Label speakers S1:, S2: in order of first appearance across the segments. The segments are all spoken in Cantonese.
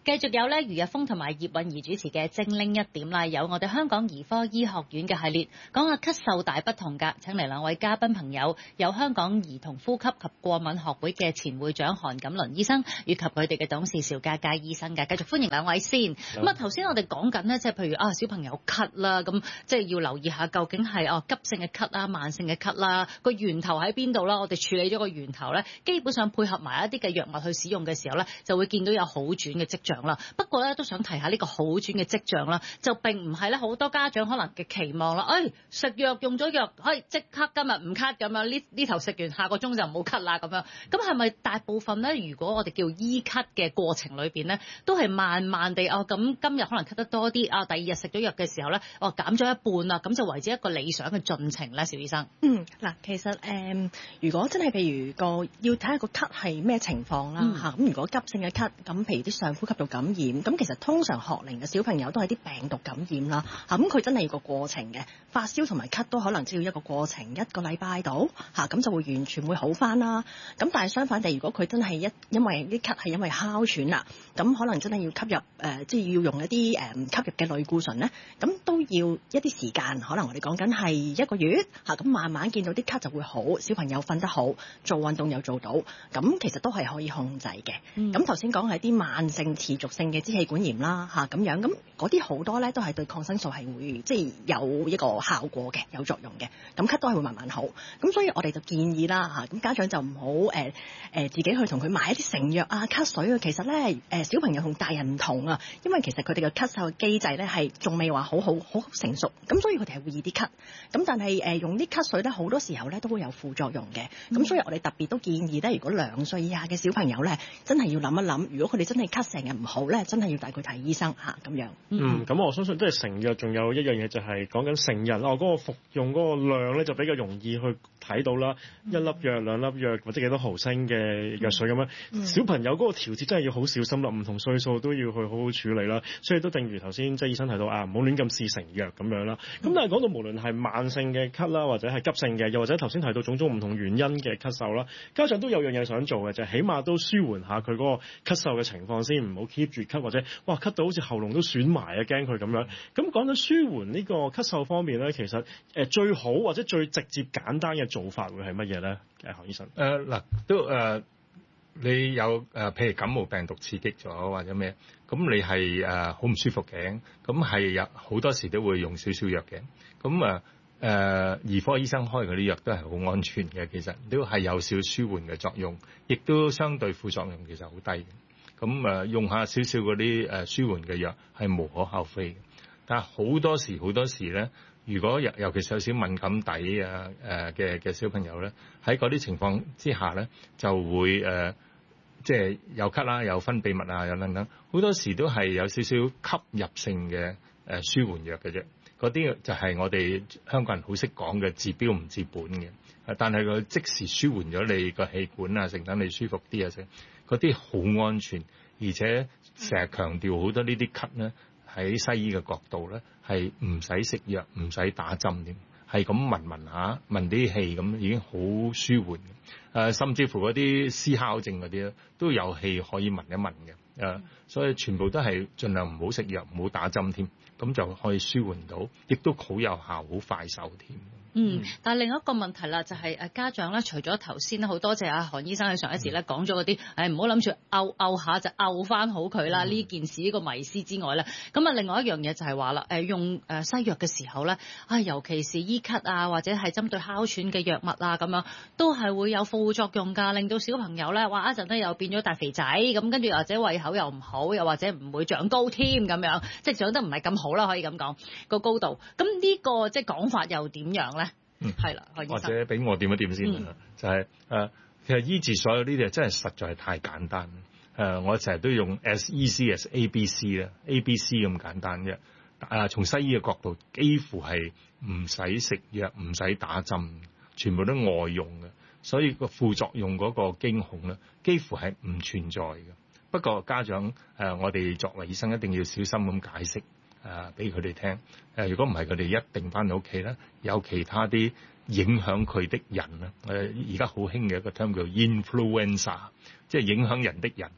S1: 繼續有咧余日峰同埋葉韻儀主持嘅精靈一點啦，有我哋香港兒科醫學院嘅系列，講下咳嗽大不同㗎。請嚟兩位嘉賓朋友，有香港兒童呼吸及過敏學會嘅前會長韓錦倫醫生，以及佢哋嘅董事邵家佳醫生嘅。繼續歡迎兩位先。咁啊，頭先我哋講緊呢，即係譬如小朋友咳啦，咁即係要留意下究竟係急性嘅咳啊、慢性嘅咳啦，個源頭喺邊度啦？我哋處理咗個源頭咧，基本上配合埋一啲嘅藥物去使用嘅時候咧，就會見到有好轉嘅跡象啦。不過咧，都想提下呢個好轉嘅跡象啦，就並唔係咧好多家長可能嘅期望啦。食藥用咗藥，即刻今日唔咳咁樣，呢頭食完下個鐘就唔好咳啦咁樣。咁係咪大部分咧？如果我哋叫醫咳嘅過程裏邊咧，都係慢慢地咁今日可能咳得多啲第二日食咗藥嘅時候咧，減咗一半啦，咁就為之一個理想嘅進程咧，邵醫生。
S2: 嗱，其實如果真係譬如要睇下個咳係咩情況啦嚇，咁如果急性嘅咳，咁譬如啲上呼吸道感染，咁其實通常學齡嘅小朋友都係啲病毒感染啦嚇，咁佢真係要個過程嘅，發燒同埋咳都可能只要一個過程，一個禮拜到嚇，咁就會完全會好返啦。咁但係相反地，如果佢真係因為啲咳係因為哮喘啦，咁可能真係要吸入即係要用一啲吸入嘅類固醇咧，咁都要一啲時間，可能我哋講緊係一個月嚇，咁慢慢見到啲咳就會好，小朋友瞓得好，做運動又做到，咁其實都係可以控制嘅。咁頭先講係啲慢性持續性嘅支氣管炎啦嚇，咁樣，咁嗰啲好多咧都係對抗生素係會即係有一個效果嘅，有作用嘅，咁咳都係會慢慢好。咁所以我哋就建議啦嚇，咁家長就唔好自己去同佢買一啲成藥啊、咳水啊。其實咧小朋友同大人唔同啊，因為其實佢哋嘅咳嗽嘅機制咧係仲未話好成熟，咁所以佢哋係會易啲咳。咁但係用啲咳水咧好多時候咧都會有副作用嘅。咁所以我哋特別都建議咧，如果2歲以下嘅小朋友咧，真係要諗一諗，如果佢哋真係咳成日唔好咧，真係要帶佢睇醫生嚇咁樣。
S3: 咁我相信即係成藥仲有一樣嘢就係講緊成人嗰個服用嗰個量咧就比較容易去睇到啦，一粒藥、2粒藥或者幾多毫升嘅藥水咁樣。小朋友嗰個調節真係要好小心啦，唔同歲數都要去好好處理啦。所以都正如頭先即係醫生提到唔好亂咁試成藥咁樣啦。咁但係講到無論係慢性嘅咳啦，或者係急性嘅，又或者頭先提到種種唔同原因嘅咳嗽啦，家長都有樣嘢想做嘅，就係起碼都舒緩下佢嗰個咳嗽嘅情況先，唔好 keep 住咳，或者咳到好似喉嚨都損埋啊，驚佢咁樣。咁講到舒緩呢個咳嗽方面咧，其實最好或者最直接簡單嘅做法會係乜嘢咧？韓醫生。
S4: 你有譬如感冒病毒刺激咗或者咩，咁你係好唔舒服嘅，咁係有好多時都會用少少藥嘅。咁兒科醫生開嗰啲藥都係好安全嘅，其實都係有少舒緩嘅作用，亦都相對副作用其實好低嘅。咁用下少少嗰啲舒緩嘅藥係無可厚非嘅。但係好多時咧，如果尤其是有少敏感底嘅小朋友咧，喺嗰啲情況之下咧，就會即係有咳啦，有分泌物啊，有等等，好多時都係有少少吸入性嘅舒緩藥嘅啫。嗰啲就係我哋香港人好識講嘅治標唔治本嘅，但係佢即時舒緩咗你個氣管啊，成等你舒服啲啊，嗰啲好安全，而且成日強調好多呢啲咳咧，喺西醫嘅角度咧係唔使食藥，唔使打針添，係咁聞下，聞啲氣咁已經好舒緩嘅。甚至乎嗰啲思考症嗰啲咧都有氣可以聞一聞嘅。所以全部都係盡量唔好食藥，唔好打針添，咁就可以舒緩到，亦都好有效，好快手添。
S1: 但係另一個問題啦，就係家長咧，除咗頭先咧，好多謝韓醫生喺上一節咧講咗嗰啲，唔好諗住拗下就拗翻好佢啦，呢件事呢個迷思之外咧，咁啊另外一樣嘢就係話啦，用西藥嘅時候咧，尤其是醫咳啊，或者係針對哮喘嘅藥物啊，咁樣都係會有副作用㗎，令到小朋友咧話一陣咧又變咗大肥仔，咁跟住或者胃口又唔好，又或者唔會長高添咁樣，即係長得唔係咁好啦，可以咁講個高度。咁呢個即係講法又點樣咧？係啦，
S4: 或者俾我點一點先就係其實醫治所有呢啲真係實在係太簡單。我成日都用 as easy as ABC 啦，ABC 咁簡單啫。從西醫嘅角度，幾乎係唔使食藥，唔使打針，全部都外用嘅，所以個副作用嗰個驚恐咧，幾乎係唔存在嘅。不過家長我哋作為醫生一定要小心咁解釋。俾佢哋聽，如果唔係佢哋一定翻到屋企咧，有其他啲影響佢的人啦。而家好興嘅一個 term 叫 influenza， 即係影響人的人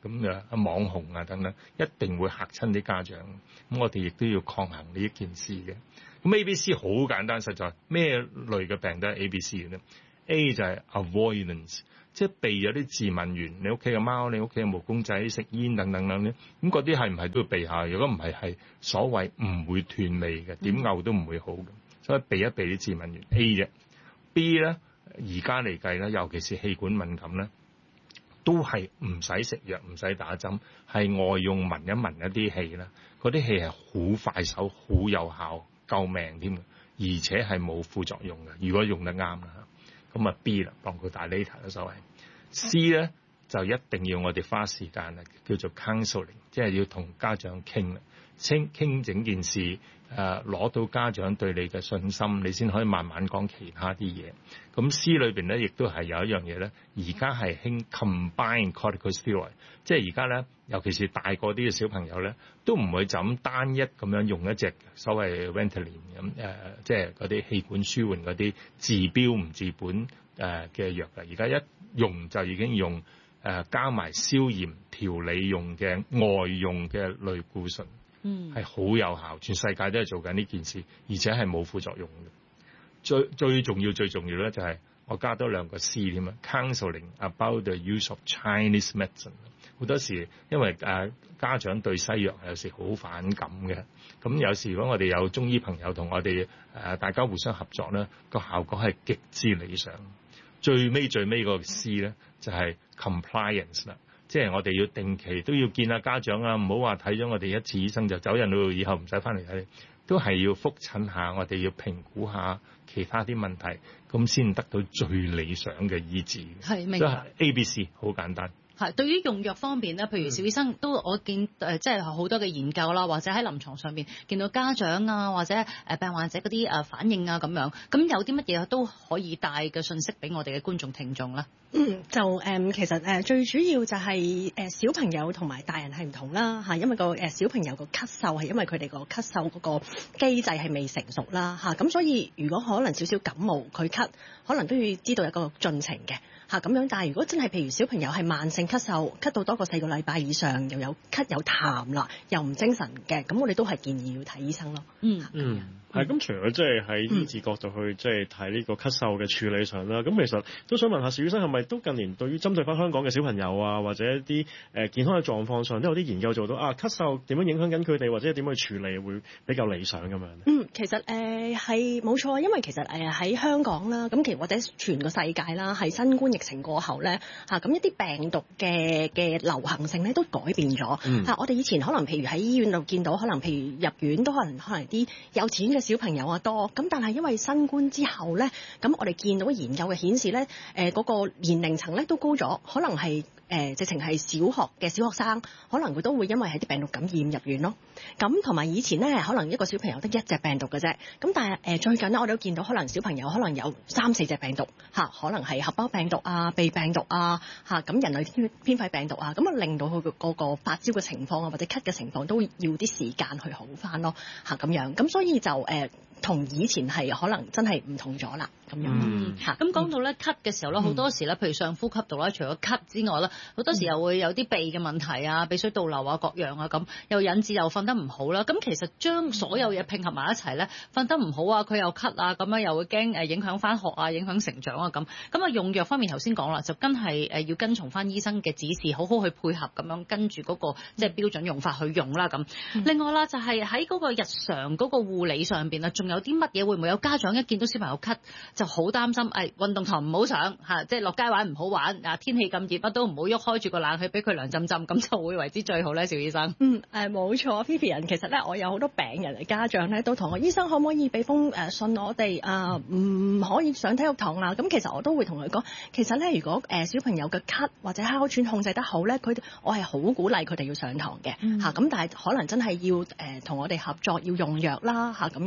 S4: 咁網紅啊等等，一定會嚇親啲家長。咁我哋亦都要抗衡呢一件事嘅。咁 ABC 好簡單實在，咩類嘅病都係 ABC 嘅咧。A 就係 avoidance， 即係避咗啲致敏源，你屋企嘅貓、你屋企嘅毛公仔、食煙等等等咧，咁嗰啲係唔係都要避下？如果唔係，係所謂唔會斷味嘅，點嘔都唔會好嘅，所以避一避啲致敏源。A 啫。B 咧，而家嚟計咧，尤其是氣管敏感咧，都係唔使食藥、唔使打針，係外用聞一聞一啲氣啦，嗰啲氣係好快手、好有效、救命添嘅，而且係冇副作用嘅。如果用得啱啦，咁啊 B 啦，當佢大 later 嘅所謂。C 咧就一定要我哋花時間啦，叫做 counseling， 即係要同家長傾啦，傾整件事。攞到家長對你嘅信心，你先可以慢慢講其他啲嘢。咁 C 裏邊咧，亦都係有一樣嘢咧，而家係興 combine corticosteroid， 即係而家咧，尤其是大個啲嘅小朋友咧，都唔會就咁單一咁樣用一隻所謂 Ventolin 咁即係嗰啲氣管舒緩嗰啲治標唔治本嘅藥㗎。而家一用就已經用加埋消炎調理用嘅外用嘅類固醇。係好有效，全世界都係做緊呢件事，而且係冇副作用嘅。最重要咧就係我加多2個 C 添啊 ，counseling about the use of Chinese medicine。好多時因為家長對西藥有時好反感嘅，咁有時如果我哋有中醫朋友同我哋大家互相合作咧，個效果係極之理想。最尾個 C 咧就係 compliance 啦。即係我哋要定期都要見下家長啊，唔好話睇咗我哋一次醫生就走人咯，以後唔使翻嚟睇你，都係要覆診下，我哋要評估下其他啲問題，咁先得到最理想嘅醫治。
S1: 係明白。
S4: ABC 好簡單。
S1: 係對於用藥方面咧，譬如邵醫生都我見即係好多嘅研究啦，或者喺臨床上面見到家長啊，或者病患者嗰啲反應啊咁樣，咁有啲乜嘢都可以帶嘅信息俾我哋嘅觀眾聽眾咧？
S2: 其實最主要就係小朋友同埋大人係唔同啦嚇，因為個小朋友個咳嗽係因為佢哋個咳嗽嗰個機制係未成熟啦嚇，咁所以如果可能少少感冒佢咳，可能都要知道一個進程嘅。咁樣，但係如果真係譬如小朋友係慢性咳嗽，咳到多過4個禮拜以上，又有咳有痰啦，又唔精神嘅，咁我哋都係建議要睇醫生咯。
S3: 係咁，除咗即係喺醫治角度去即係睇呢個咳嗽嘅處理上啦，咁其實都想問下邵醫生，係咪都近年對於針對翻香港嘅小朋友啊，或者一啲健康嘅狀況上，都有啲研究做到咳嗽點樣影響緊佢哋，或者點樣去處理會比較理想咁樣？
S2: 其實係冇錯，因為其實喺香港啦，咁其實或者全個世界啦，係新冠疫情過後咧咁一啲病毒嘅流行性咧都改變咗。我哋以前可能譬如喺醫院度見到，可能譬如入院都可能啲有錢嘅小朋友啊多，咁但係因為新冠之後咧，咁我哋見到研究嘅顯示咧，嗰個年齡層咧都高咗，可能係直情係小學嘅小學生，可能佢都會因為係啲病毒感染入院咯。咁同埋以前咧，可能一個小朋友得1隻病毒嘅啫，咁但係最近咧，我哋都見到可能小朋友可能有3、4隻病毒可能係合胞病毒啊、鼻病毒啊咁人類偏肺病毒啊，咁令到佢嗰個發燒嘅情況啊，或者咳嘅情況都要啲時間去好翻咯咁樣，咁所以就同以前係可能真係唔同咗啦咁樣。
S1: 咁講到咧咳嘅時候咧，好多時咧，譬如上呼吸道咧，除咗咳之外咧，好多時又會有啲鼻嘅問題啊、鼻水倒流啊各樣啊咁，又引致又瞓得唔好啦。咁其實將所有嘢拼合埋一齊咧，瞓得唔好啊，佢又咳啊，咁樣又會驚影響翻學啊、影響成長啊咁。咁啊用藥方面頭先講啦，就真係要跟從翻醫生嘅指示，好好去配合咁樣跟住嗰個即係標準用法去用啦咁。另外啦，就係喺嗰個日常嗰個護理上邊啊，仲有啲乜嘢會唔會有家長一見到小朋友咳就好擔心？運動堂唔好上即係落街玩唔好玩啊！天氣咁熱，乜都唔好喐，開住個冷氣俾佢涼浸浸，咁就會為之最好咧，邵醫生。
S2: 冇錯 Vivian 其實咧，我有好多病人嘅家長咧，都同我醫生可唔可以俾封信我哋唔可以上體育堂啦？咁其實我都會同佢講，其實咧，如果小朋友嘅咳或者哮喘控制得好咧，我係好鼓勵佢哋要上堂嘅咁但係可能真係要同我哋合作，要用藥啦咁樣。咁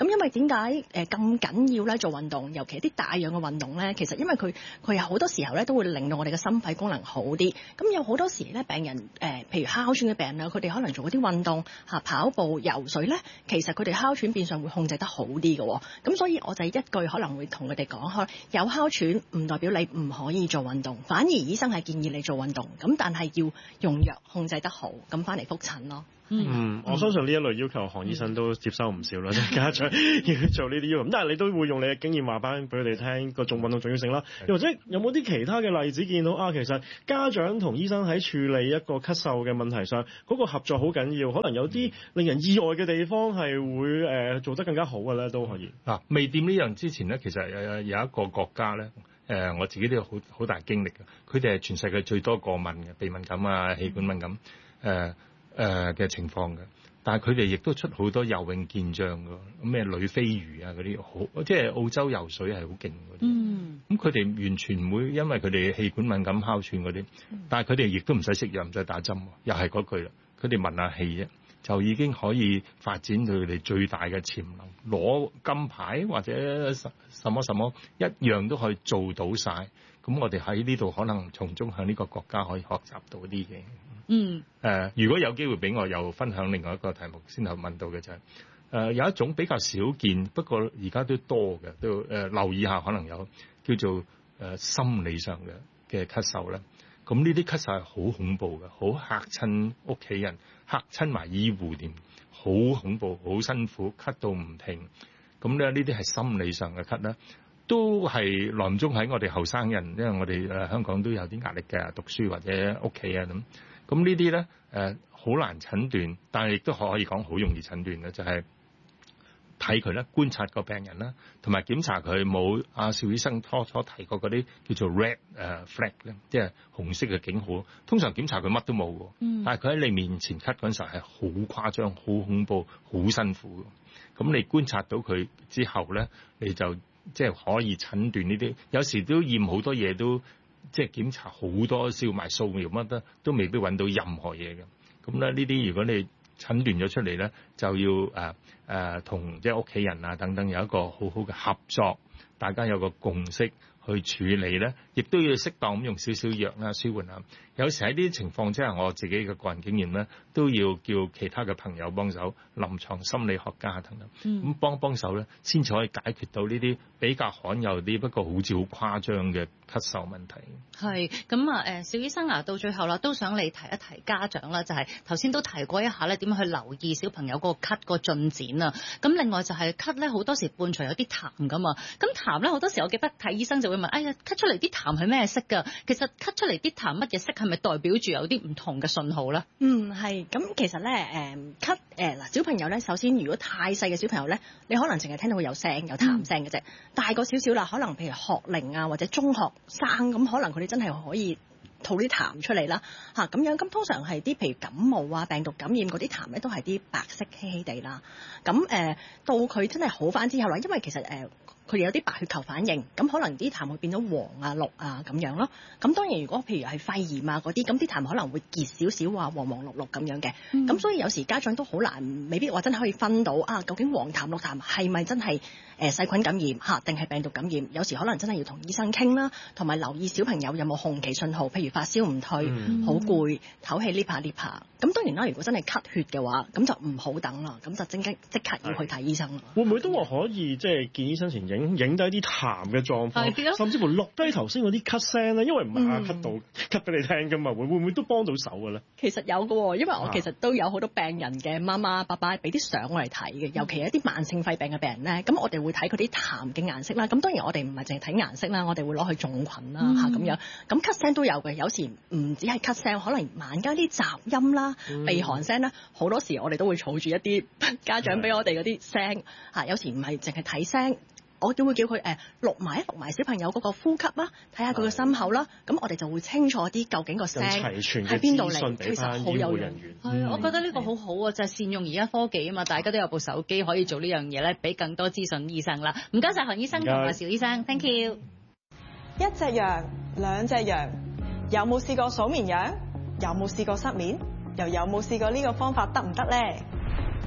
S2: 因為點解咁緊要咧做運動，尤其啲大氧嘅運動咧，其實因為佢有好多時候咧都會令到我哋嘅心肺功能好啲。咁有好多時咧病人譬如哮喘嘅病人啊，佢哋可能做嗰啲運動跑步、游水咧，其實佢哋哮喘變相會控制得好啲嘅。咁所以我就一句可能會同佢哋講開，有哮喘唔代表你唔可以做運動，反而醫生係建議你做運動，咁但係要用藥控制得好，咁翻嚟覆診咯。
S3: 我相信呢一類要求，韓醫生都接收唔少啦。家長要做呢啲要求，咁但係你都會用你嘅經驗話翻俾佢哋聽個種運動重要性啦。又或者有冇啲其他嘅例子見到其實家長同醫生喺處理一個咳嗽嘅問題上，嗰個合作好緊要，可能有啲令人意外嘅地方係會做得更加好嘅咧，都可以。
S4: 未掂呢樣之前咧，其實有一個國家咧，我自己都有好大經歷嘅，佢哋係全世界最多過敏嘅鼻敏感啊、氣管敏感嘅情況嘅，但係佢哋亦都出好多游泳健將嘅，咩女飛魚啊嗰啲，好即係澳洲游水係好勁嗰啲。咁佢哋完全唔會因為佢哋氣管敏感、哮喘嗰啲，但係佢哋亦都唔使食藥、唔使打針，又係嗰句啦，佢哋聞下氣啫，就已經可以發展到佢哋最大嘅潛能，攞金牌或者什麼一樣都可以做到晒。咁我哋喺呢度可能從中向呢個國家可以學習到啲嘅。如果有機會俾我又分享另外一個題目，先頭問到嘅就係有一種比較少見，不過而家都多嘅，都留意下可能有叫做心理上嘅咳嗽咧。咁呢啲咳嗽係好恐怖嘅，好嚇親屋企人，嚇親埋醫護添，好恐怖，好辛苦，咳到唔停。咁咧呢啲係心理上嘅咳啦。都係耐唔中喺我哋後生人，因為我哋香港都有啲壓力嘅，讀書或者屋企啊咁。咁呢啲咧好難診斷，但係亦都可以講好容易診斷嘅，就係睇佢咧，觀察個病人啦，同埋檢查佢冇邵醫生初提過嗰啲叫做 red flag 咧，即係紅色嘅警號。通常檢查佢乜都冇喎，但係佢喺你面前咳嗰陣時候係好誇張、好恐怖、好辛苦嘅。咁你觀察到佢之後咧，你就即係可以診斷呢啲，有時都驗好多嘢，都即係檢查好多，燒埋掃描乜都未必揾到任何嘢嘅。咁咧呢啲如果你診斷咗出嚟咧，就要同即係屋企人啊等等有一個好好嘅合作，大家有個共識去處理咧，亦都要適當咁用少少藥啦，舒緩啊。有時喺呢啲情況之下，我自己嘅個人經驗咧，都要叫其他嘅朋友幫手，臨床心理學家等等，咁幫手咧，先至可以解決到呢啲比較罕有啲，不過好似好誇張嘅咳嗽問題。
S1: 係咁邵醫生到最後啦，都想你提一提家長啦，就係頭先都提過一下咧，點樣去留意小朋友個咳個進展啊。咁另外就係咳咧，好多時伴隨有啲痰噶嘛。咁痰咧好多時我記得睇醫生就會問，哎呀，咳出嚟啲痰係咩色㗎？其實咳出嚟啲痰乜嘢色係咪代表住有啲唔同嘅信號咧？
S2: 係。咁其實咧咳小朋友咧，首先如果太細嘅小朋友咧，你可能淨係聽到佢有聲有痰聲嘅啫。大個少少啦，可能譬如學齡啊或者中學生咁，可能佢哋真係可以吐啲痰出嚟啦咁樣。咁通常係啲譬如感冒啊、病毒感染嗰啲痰咧，都係啲白色稀稀地啦。咁到佢真係好返之後啦，因為其實佢哋有啲白血球反應，咁可能啲痰會變咗黃啊、綠啊咁樣咯。咁當然如果譬如係肺炎啊嗰啲，咁啲痰可能會結少少啊、黃黃綠綠咁樣嘅。咁所以有時家長都好難，未必話真係可以分到究竟黃痰綠痰係咪真係細菌感染定係病毒感染？有時可能真係要同醫生傾啦，同埋留意小朋友有冇紅旗信號，譬如發燒唔退、好攰、唞氣呢排。咁當然啦，如果真係咳血嘅話，咁就唔好等啦，咁就即刻要去睇醫生啦。
S3: 會唔會都話可以即係見醫生前影低啲痰嘅狀況，甚至乎錄低頭先嗰啲咳聲咧？因為唔係咳到咳俾你聽㗎嘛，會唔會都幫到手嘅咧？
S2: 其實有嘅，因為我其實都有好多病人嘅媽媽爸爸俾啲相我嚟睇嘅，尤其係一啲慢性肺病嘅病人咧，咁我哋會睇佢啲痰嘅顏色啦。咁當然我哋唔係淨係睇顏色啦，我哋會攞去種菌啦咁樣。咁咳聲都有嘅，有時唔止係咳聲，可能晚間啲雜音啦、鼻鼾聲啦，好多時我哋都會儲住一啲家長俾我哋嗰啲聲有時唔係淨係睇聲。我都會叫佢錄埋小朋友嗰個呼吸啦，睇下佢個心口啦，咁我哋就會清楚啲究竟個聲喺邊度嚟，其實好有用。
S1: 係我覺得呢個好好啊，就係善用而家科技啊嘛，大家都有部手機可以做呢樣嘢咧，俾更多資訊醫生啦。唔該晒韓醫生同埋邵醫生 ，thank you。
S5: 一隻羊，兩隻羊，有冇試過數綿羊？有冇試過失眠？又有冇試過呢個方法得唔得呢？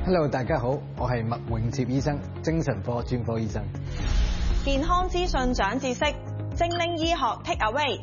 S6: Hello， 大家好，我係麥永接醫生，精神科專科醫生。
S5: 健康資訊長知識，精靈醫學 Take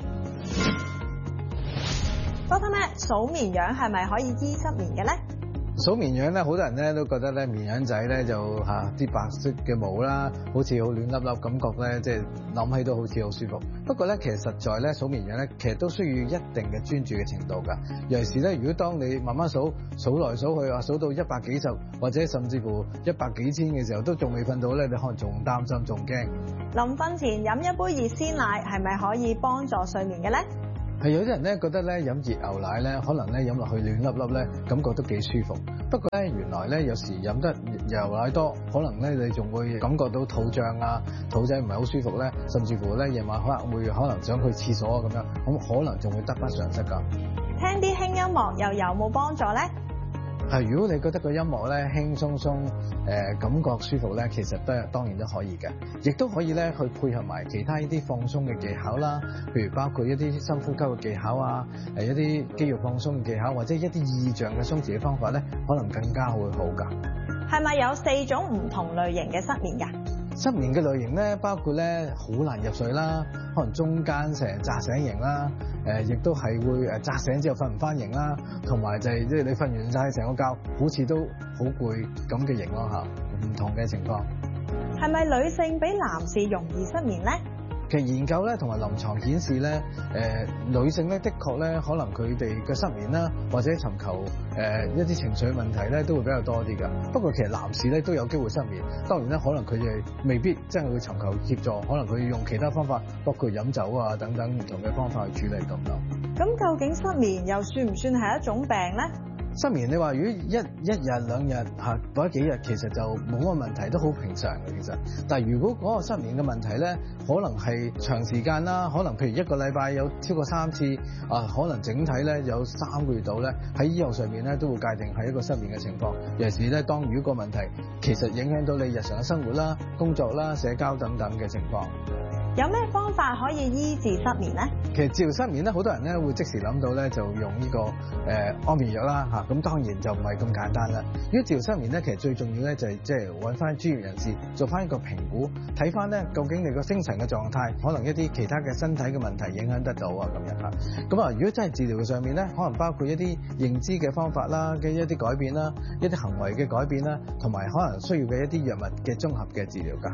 S5: Away。Doctor Matt， 數綿羊係咪可以醫失眠嘅咧？
S6: 數綿羊咧，好多人咧都覺得咧綿羊仔咧就啲白色嘅毛啦，好似好暖粒粒，感覺咧即係諗起都好似好舒服。不過咧，其實實在咧數綿羊咧，其實都需要一定嘅專注嘅程度㗎。尤其是咧，如果當你慢慢數來數去，數到100幾十或者甚至乎100幾千嘅時候，都仲未瞓到咧，你可能仲擔心仲驚。
S5: 臨瞓前飲一杯熱鮮奶係咪可以幫助睡眠嘅咧？
S6: 係有啲人咧覺得咧飲熱牛奶咧，可能咧飲落去暖粒粒咧，感覺都幾舒服。不過咧原來咧有時飲得牛奶多，可能咧你仲會感覺到肚脹啊，肚仔唔係好舒服咧，甚至乎咧夜晚可能想去廁所啊咁樣，咁可能仲會得不償失㗎。
S5: 聽啲輕音樂又有冇幫助咧？
S6: 如果你覺得個音樂咧輕鬆鬆，感覺舒服咧，其實當然都可以嘅，亦都可以咧去配合埋其他呢啲放鬆嘅技巧啦，譬如包括一啲深呼吸嘅技巧啊，一啲肌肉放鬆嘅技巧，或者一啲意象嘅鬆弛嘅方法咧，可能更加會好㗎。
S5: 係咪有4種唔同類型嘅失眠㗎？
S6: 失眠嘅類型咧，包括咧好難入睡啦，可能中間成日扎醒型啦，亦都係會扎醒之後瞓唔翻型啦，同埋就係即係你瞓完晒成個覺，好似都好攰咁嘅型咯嚇，唔同嘅情況。
S5: 係咪女性比男士容易失眠咧？
S6: 其實研究咧同埋臨床顯示咧，女性咧的確咧可能佢哋嘅失眠啦，或者尋求一啲情緒問題咧都會比較多啲㗎。不過其實男士咧都有機會失眠，當然咧可能佢哋未必真係會尋求協助，可能佢要用其他方法，包括飲酒啊等等唔同嘅方法去處理咁咯。
S5: 咁究竟失眠又算唔算係一種病咧？
S6: 失眠你話如果一日兩日或者幾日，其實就冇乜問題，都好平常嘅其實。但係如果嗰個失眠嘅問題咧，可能係長時間啦，可能譬如1個禮拜有超過3次，可能整體咧有3個月度咧，喺醫學上面咧都會界定係一個失眠嘅情況。尤其是咧，當如果個問題其實影響到你日常嘅生活啦、工作啦、社交等等嘅情況。
S5: 有咩方法可以醫治失眠咧？
S6: 其實治療失眠咧，好多人咧會即時諗到咧就用呢個安眠藥啦嚇，咁當然就唔係咁簡單啦。如果治療失眠咧，其實最重要咧就係即係揾翻專業人士做翻一個評估，睇翻咧究竟你個精神嘅狀態，可能一啲其他嘅身體嘅問題影響得到啊咁樣嚇。咁啊，如果真係治療上面咧，可能包括一啲認知嘅方法啦嘅一啲改變啦，一啲行為嘅改變啦，同埋可能需要嘅一啲藥物嘅綜合嘅治療㗎。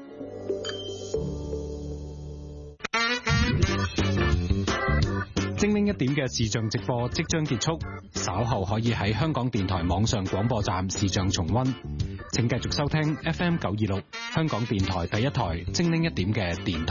S7: 精靈一點嘅視像直播即將結束，稍後可以喺香港電台網上廣播站視像重溫。請繼續收聽 FM 926香港電台第一台精靈一點嘅電台。